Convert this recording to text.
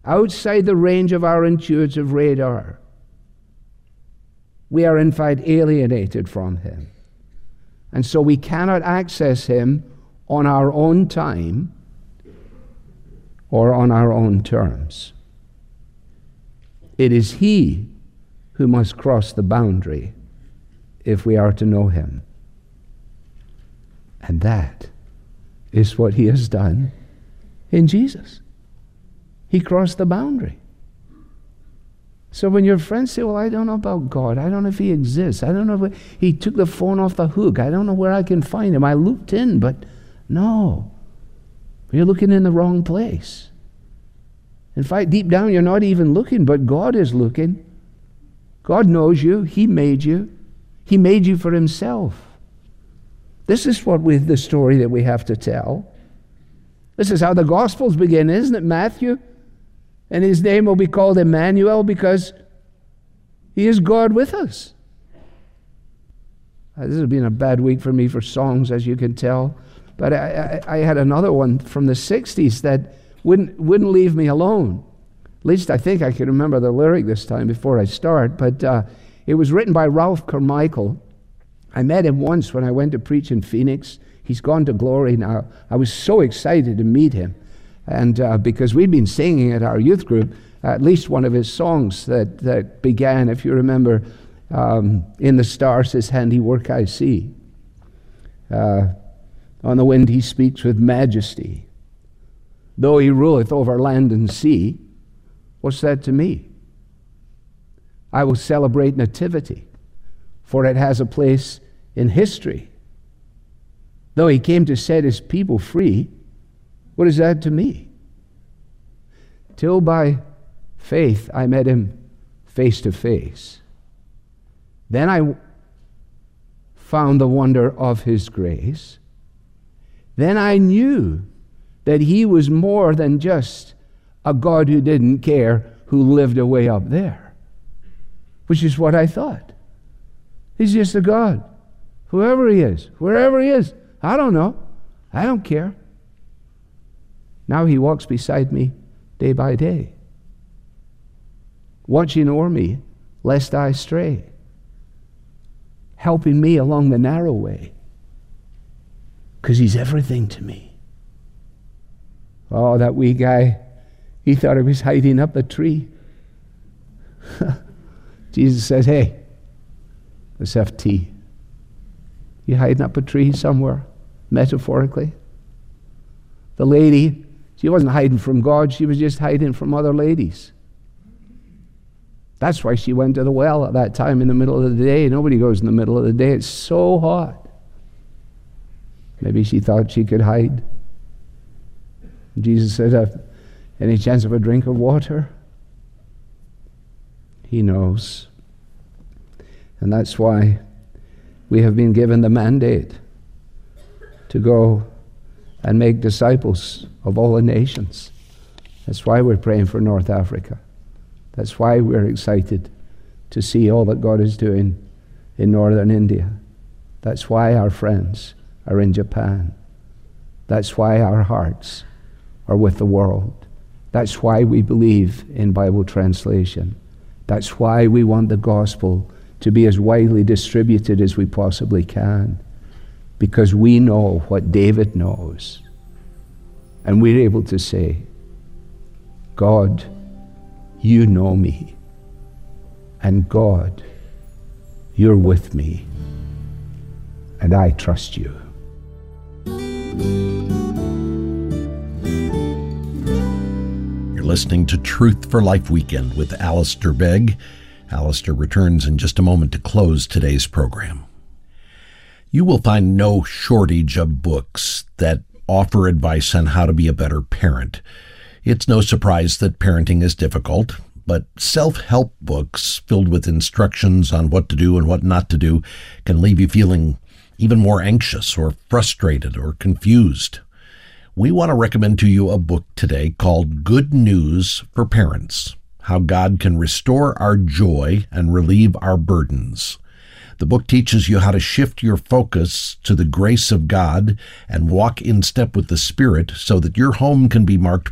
outside the range of our intuitive radar. We are in fact alienated from him. And so we cannot access him on our own time or on our own terms. It is he who must cross the boundary if we are to know him. And that is what he has done in Jesus. He crossed the boundary. So when your friends say, well, I don't know about God. I don't know if he exists. I don't know if he took the phone off the hook. I don't know where I can find him. I looked in, but no. You're looking in the wrong place. In fact, deep down, you're not even looking, but God is looking. God knows you. He made you. He made you for himself. This is the story that we have to tell. This is how the Gospels begin, isn't it, Matthew? And his name will be called Emmanuel because he is God with us. This has been a bad week for me for songs, as you can tell. But I had another one from the 60s that wouldn't leave me alone. At least I think I can remember the lyric this time before I start. But it was written by Ralph Carmichael. I met him once when I went to preach in Phoenix. He's gone to glory now. I was so excited to meet him. And because we'd been singing at our youth group, at least one of his songs that began, if you remember, in the stars his handiwork I see. On the wind he speaks with majesty. Though he ruleth over land and sea, what's that to me? I will celebrate nativity, for it has a place in history. Though he came to set his people free, what is that to me? Till by faith I met him face to face. Then I found the wonder of his grace. Then I knew that he was more than just a God who didn't care, who lived away up there, which is what I thought. He's just a God. Whoever he is, wherever he is, I don't know. I don't care. Now he walks beside me day by day, watching o'er me lest I stray, helping me along the narrow way, because he's everything to me. Oh, that wee guy, he thought he was hiding up a tree. Jesus says, hey, let's have tea. You hiding up a tree somewhere, metaphorically? The lady, she wasn't hiding from God, she was just hiding from other ladies. That's why she went to the well at that time in the middle of the day. Nobody goes in the middle of the day. It's so hot. Maybe she thought she could hide. Jesus said, any chance of a drink of water? He knows. And that's why we have been given the mandate to go and make disciples of all the nations. That's why we're praying for North Africa. That's why we're excited to see all that God is doing in northern India. That's why our friends are in Japan. That's why our hearts are with the world. That's why we believe in Bible translation. That's why we want the gospel to be as widely distributed as we possibly can, because we know what David knows. And we're able to say, God, you know me. And God, you're with me. And I trust you. You're listening to Truth for Life Weekend with Alistair Begg. Alistair returns in just a moment to close today's program. You will find no shortage of books that offer advice on how to be a better parent. It's no surprise that parenting is difficult, but self-help books filled with instructions on what to do and what not to do can leave you feeling even more anxious or frustrated or confused. We want to recommend to you a book today called Good News for Parents: How God Can Restore Our Joy and Relieve Our Burdens. The book teaches you how to shift your focus to the grace of God and walk in step with the Spirit so that your home can be marked